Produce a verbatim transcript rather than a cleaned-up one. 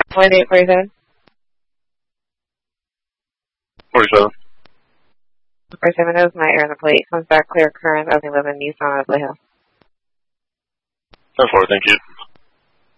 One eight forty-seven. Forty-seven. Forty-seven knows my air on the plate. Comes back clear current. Opening eleven Nissan at Play Hill. ten four, thank you.